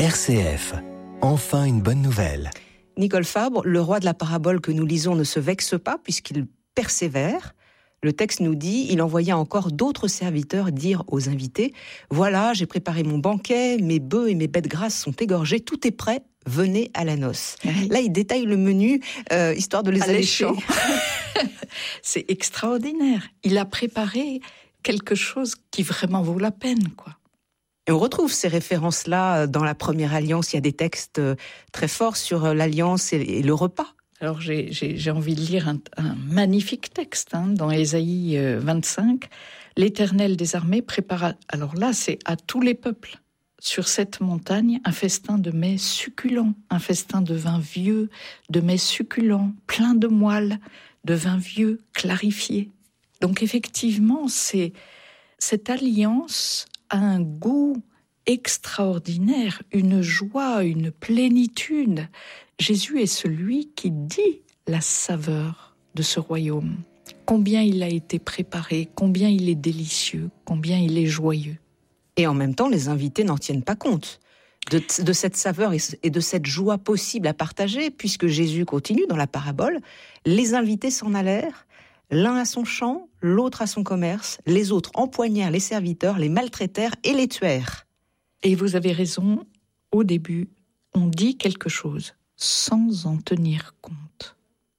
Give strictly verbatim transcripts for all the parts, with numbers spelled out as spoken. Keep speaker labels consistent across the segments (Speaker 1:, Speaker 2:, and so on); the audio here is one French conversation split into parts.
Speaker 1: R C F, enfin une bonne nouvelle.
Speaker 2: Nicole Fabre, le roi de la parabole que nous lisons ne se vexe pas puisqu'il persévère. Le texte nous dit, il envoya encore d'autres serviteurs dire aux invités « Voilà, j'ai préparé mon banquet, mes bœufs et mes bêtes grasses sont égorgés, tout est prêt, venez à la noce. Oui. » Là, il détaille le menu, euh, histoire de les allécher.
Speaker 3: C'est extraordinaire. Il a préparé quelque chose qui vraiment vaut la peine, quoi.
Speaker 2: Et on retrouve ces références-là dans la première alliance. Il y a des textes très forts sur l'alliance et le repas.
Speaker 3: Alors j'ai, j'ai, j'ai envie de lire un, un magnifique texte hein, dans Ésaïe vingt-cinq. L'Éternel des armées prépara, alors là c'est à tous les peuples, sur cette montagne, un festin de mets succulents, un festin de vin vieux, de mets succulents, plein de moelle, de vin vieux, clarifié. Donc effectivement, c'est cette alliance a un goût extraordinaire, une joie, une plénitude. Jésus est celui qui dit la saveur de ce royaume. Combien il a été préparé, combien il est délicieux, combien il est joyeux.
Speaker 2: Et en même temps, les invités n'en tiennent pas compte de, de cette saveur et de cette joie possible à partager, puisque Jésus continue dans la parabole. Les invités s'en allèrent, l'un à son champ, l'autre à son commerce, les autres empoignèrent les serviteurs, les maltraitèrent et les tuèrent.
Speaker 3: Et vous avez raison, au début, on dit quelque chose sans en tenir compte.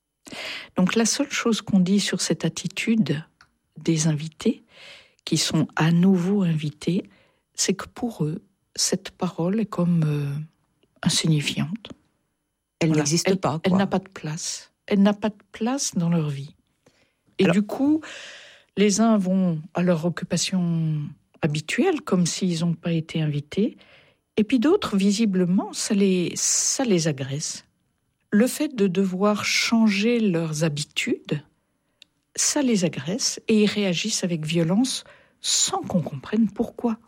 Speaker 3: Donc la seule chose qu'on dit sur cette attitude des invités, qui sont à nouveau invités, c'est que pour eux, cette parole est comme euh, insignifiante.
Speaker 2: Elle voilà. n'existe
Speaker 3: elle,
Speaker 2: pas. Quoi.
Speaker 3: Elle n'a pas de place. Elle n'a pas de place dans leur vie. Et Alors, du coup, les uns vont à leur occupation habituelle, comme s'ils n'ont pas été invités, et puis d'autres, visiblement, ça les, ça les agresse. Le fait de devoir changer leurs habitudes, ça les agresse, et ils réagissent avec violence sans qu'on comprenne pourquoi.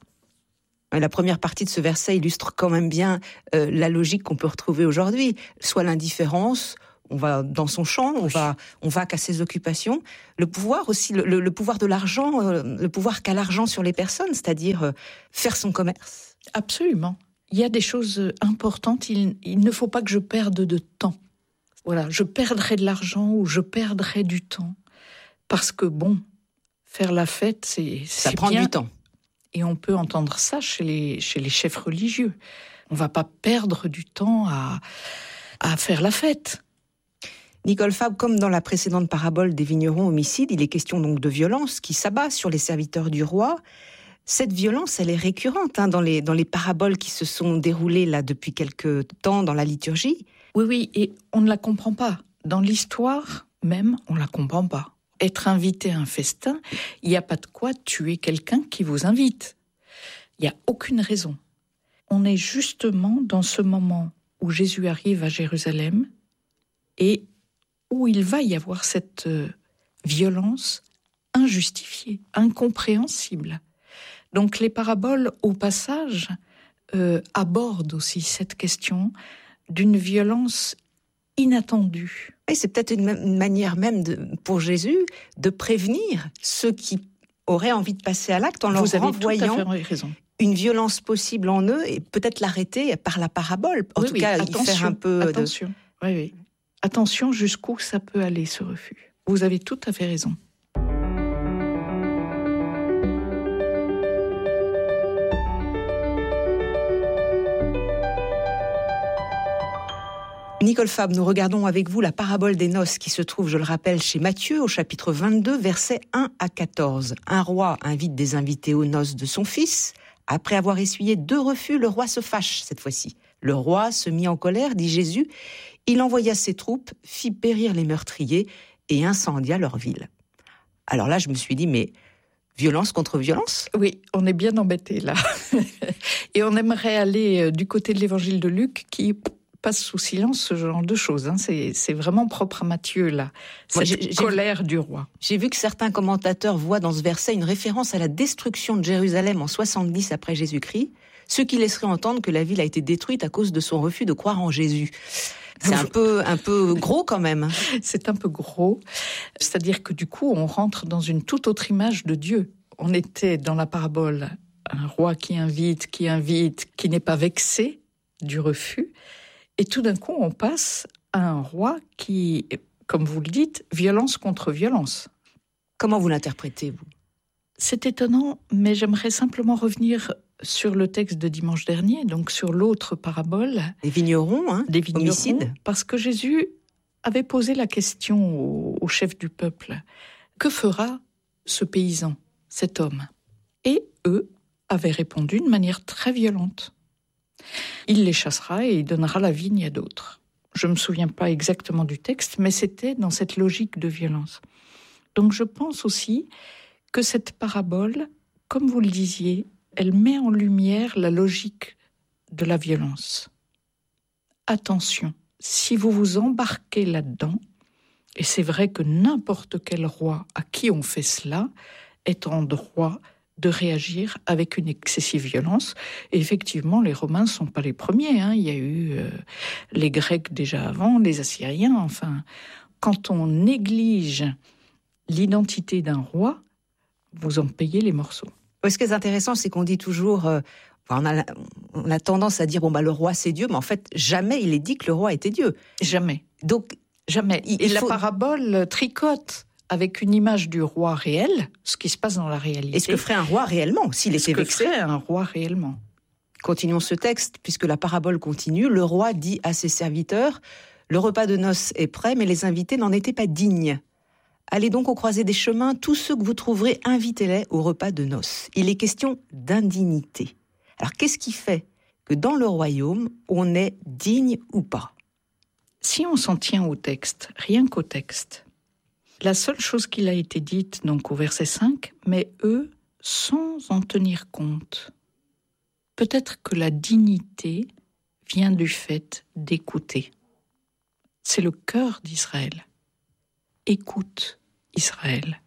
Speaker 2: La première partie de ce verset illustre quand même bien euh, la logique qu'on peut retrouver aujourd'hui, soit l'indifférence. On va dans son champ, on va, on va qu'à ses occupations. Le pouvoir aussi, le, le, le pouvoir de l'argent, euh, le pouvoir qu'a l'argent sur les personnes, c'est-à-dire euh, faire son commerce.
Speaker 3: Absolument. Il y a des choses importantes. Il, il ne faut pas que je perde de temps. Voilà, je perdrai de l'argent ou je perdrai du temps. Parce que bon, faire la fête, c'est, c'est
Speaker 2: ça prend
Speaker 3: bien.
Speaker 2: Du temps.
Speaker 3: Et on peut entendre ça chez les, chez les chefs religieux. On ne va pas perdre du temps à, à faire la fête.
Speaker 2: Nicole Fabre, comme dans la précédente parabole des vignerons homicides, il est question donc de violence qui s'abat sur les serviteurs du roi. Cette violence, elle est récurrente hein, dans, les, dans les paraboles qui se sont déroulées là depuis quelque temps dans la liturgie.
Speaker 3: Oui, oui, et on ne la comprend pas. Dans l'histoire même, on ne la comprend pas. Être invité à un festin, il n'y a pas de quoi tuer quelqu'un qui vous invite. Il n'y a aucune raison. On est justement dans ce moment où Jésus arrive à Jérusalem et où il va y avoir cette euh, violence injustifiée, incompréhensible. Donc les paraboles, au passage, euh, abordent aussi cette question d'une violence inattendue.
Speaker 2: Et c'est peut-être une, une manière même de, pour Jésus de prévenir ceux qui auraient envie de passer à l'acte en leur renvoyant une violence possible en eux et peut-être l'arrêter par la parabole. En
Speaker 3: oui,
Speaker 2: tout
Speaker 3: oui,
Speaker 2: cas,
Speaker 3: attention,
Speaker 2: y faire un peu
Speaker 3: attention.
Speaker 2: de...
Speaker 3: Oui, oui. Attention jusqu'où ça peut aller, ce refus. Vous avez tout à fait raison.
Speaker 2: Nicole Fabre, nous regardons avec vous la parabole des noces qui se trouve, je le rappelle, chez Matthieu au chapitre vingt-deux, versets un à quatorze. Un roi invite des invités aux noces de son fils. Après avoir essuyé deux refus, le roi se fâche cette fois-ci. Le roi se mit en colère, dit Jésus. Il envoya ses troupes, fit périr les meurtriers et incendia leur ville. Alors là, je me suis dit, mais violence contre violence ?
Speaker 3: Oui, on est bien embêtés là. Et on aimerait aller du côté de l'évangile de Luc qui passe sous silence ce genre de choses. Hein. C'est, c'est vraiment propre à Matthieu, là, cette Moi, j'ai, colère
Speaker 2: j'ai vu,
Speaker 3: du roi.
Speaker 2: J'ai vu que certains commentateurs voient dans ce verset une référence à la destruction de Jérusalem en soixante-dix après Jésus-Christ, ce qui laisserait entendre que la ville a été détruite à cause de son refus de croire en Jésus. C'est un peu, un peu gros quand même.
Speaker 3: C'est un peu gros. C'est-à-dire que du coup, on rentre dans une toute autre image de Dieu. On était dans la parabole un roi qui invite, qui invite, qui n'est pas vexé. du refus, et tout d'un coup on passe à un roi qui, comme vous le dites, violence contre violence.
Speaker 2: Comment vous l'interprétez, vous ?
Speaker 3: C'est étonnant, mais j'aimerais simplement revenir sur le texte de dimanche dernier, donc sur l'autre parabole.
Speaker 2: Des vignerons, hein,
Speaker 3: des vignerons,
Speaker 2: homicides.
Speaker 3: Parce que Jésus avait posé la question au, au chef du peuple. Que fera ce paysan, cet homme ? Et eux avaient répondu de manière très violente. Il les chassera et il donnera la vigne à d'autres. Je ne me souviens pas exactement du texte, mais c'était dans cette logique de violence. Donc je pense aussi que cette parabole, comme vous le disiez, elle met en lumière la logique de la violence. Attention, si vous vous embarquez là-dedans, et c'est vrai que n'importe quel roi à qui on fait cela est en droit de réagir avec une excessive violence. Et effectivement, les Romains ne sont pas les premiers. Hein. Il y a eu euh, les Grecs déjà avant, les Assyriens. Enfin, quand on néglige l'identité d'un roi, vous en payez les morceaux.
Speaker 2: Ce qui est intéressant, c'est qu'on dit toujours... Euh, enfin, on, a, on a tendance à dire, bon, bah, le roi, c'est Dieu, mais en fait, jamais il est dit que le roi était Dieu.
Speaker 3: Jamais.
Speaker 2: Donc,
Speaker 3: jamais.
Speaker 2: Il,
Speaker 3: Et
Speaker 2: il
Speaker 3: la
Speaker 2: faut...
Speaker 3: parabole tricote avec une image du roi réel, ce qui se passe dans la réalité.
Speaker 2: Et ce que ferait un roi réellement, s'il était vexé ?
Speaker 3: Ce que ferait un roi réellement.
Speaker 2: Continuons ce texte, puisque la parabole continue. Le roi dit à ses serviteurs, « Le repas de noces est prêt, mais les invités n'en étaient pas dignes. Allez donc au croisé des chemins, tous ceux que vous trouverez, invitez-les au repas de noces. » Il est question d'indignité. Alors, qu'est-ce qui fait que dans le royaume, on est digne ou pas ?
Speaker 3: Si on s'en tient au texte, rien qu'au texte, la seule chose qu'il a été dite, donc au verset cinq, mais eux, sans en tenir compte. Peut-être que la dignité vient du fait d'écouter. C'est le cœur d'Israël. Écoute, Israël.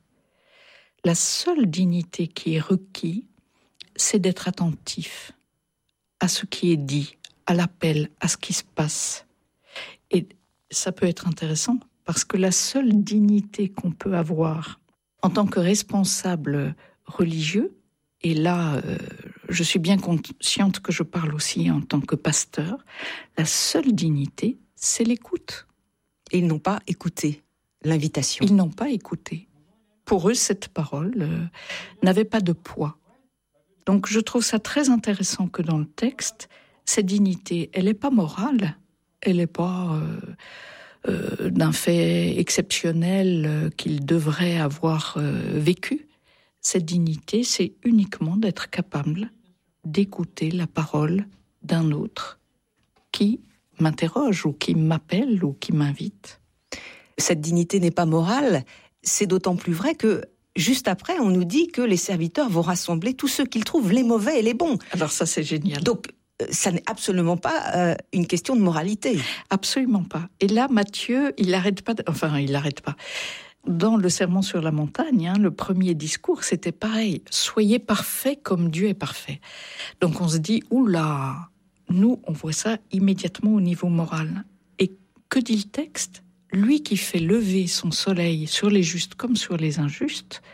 Speaker 3: La seule dignité qui est requise, c'est d'être attentif à ce qui est dit, à l'appel, à ce qui se passe. Et ça peut être intéressant, parce que la seule dignité qu'on peut avoir en tant que responsable religieux, et là, euh, je suis bien consciente que je parle aussi en tant que pasteur, la seule dignité, c'est l'écoute.
Speaker 2: Et ils n'ont pas écouté l'invitation.
Speaker 3: Ils n'ont pas écouté. Pour eux, cette parole euh, n'avait pas de poids. Donc je trouve ça très intéressant que dans le texte, cette dignité, elle n'est pas morale, elle n'est pas... Euh, Euh, d'un fait exceptionnel euh, qu'il devrait avoir euh, vécu. Cette dignité, c'est uniquement d'être capable d'écouter la parole d'un autre qui m'interroge ou qui m'appelle ou qui m'invite.
Speaker 2: Cette dignité n'est pas morale, c'est d'autant plus vrai que juste après, on nous dit que les serviteurs vont rassembler tous ceux qu'ils trouvent, les mauvais et les bons.
Speaker 3: Alors ça, c'est génial.
Speaker 2: Donc, ça n'est absolument pas euh, une question de moralité.
Speaker 3: Absolument pas. Et là, Matthieu, il n'arrête pas... De... Enfin, il n'arrête pas. Dans le Sermon sur la montagne, hein, le premier discours, c'était pareil. Soyez parfaits comme Dieu est parfait. Donc on se dit, oula, nous, on voit ça immédiatement au niveau moral. Et que dit le texte ? Lui qui fait lever son soleil sur les justes comme sur les injustes,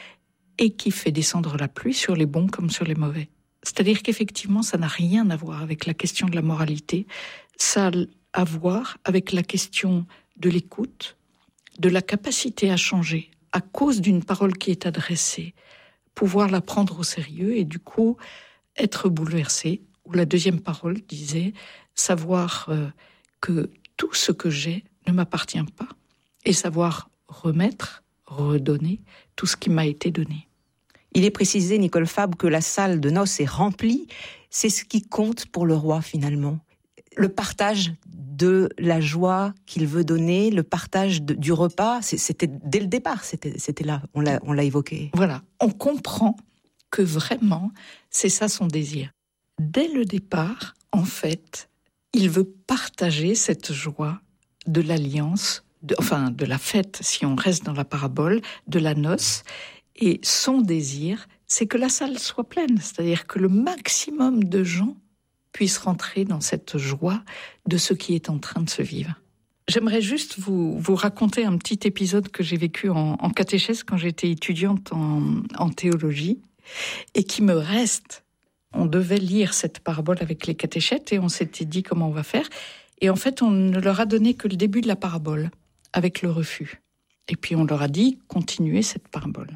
Speaker 3: et qui fait descendre la pluie sur les bons comme sur les mauvais. C'est-à-dire qu'effectivement, ça n'a rien à voir avec la question de la moralité, ça a à voir avec la question de l'écoute, de la capacité à changer à cause d'une parole qui est adressée, pouvoir la prendre au sérieux et du coup être bouleversé. Ou la deuxième parole disait savoir euh, que tout ce que j'ai ne m'appartient pas et savoir remettre, redonner tout ce qui m'a été donné.
Speaker 2: Il est précisé, Nicole Fabre, que la salle de noces est remplie. C'est ce qui compte pour le roi, finalement. Le partage de la joie qu'il veut donner, le partage de, du repas, c'était dès le départ, c'était, c'était là, on l'a, on l'a évoqué.
Speaker 3: Voilà, on comprend que vraiment, c'est ça son désir. Dès le départ, en fait, il veut partager cette joie de l'alliance, de, enfin de la fête, si on reste dans la parabole, de la noce. Et son désir, c'est que la salle soit pleine, c'est-à-dire que le maximum de gens puissent rentrer dans cette joie de ce qui est en train de se vivre. J'aimerais juste vous, vous raconter un petit épisode que j'ai vécu en, en catéchèse quand j'étais étudiante en, en théologie et qui me reste on devait lire cette parabole avec les catéchètes et on s'était dit comment on va faire. Et en fait, on ne leur a donné que le début de la parabole, avec le refus. Et puis on leur a dit, continuez cette parabole.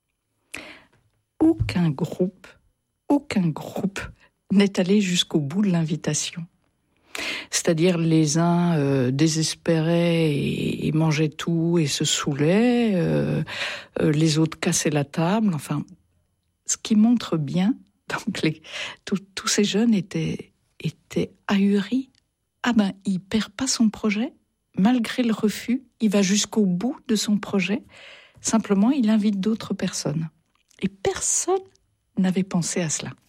Speaker 3: Aucun groupe, aucun groupe n'est allé jusqu'au bout de l'invitation. C'est-à-dire les uns euh, désespéraient et, et mangeaient tout et se saoulaient, euh, euh, les autres cassaient la table, enfin, ce qui montre bien, donc les, tous ces jeunes étaient, étaient ahuris. Ah ben, il perd pas son projet, malgré le refus, il va jusqu'au bout de son projet, simplement il invite d'autres personnes. Et personne n'avait pensé à cela.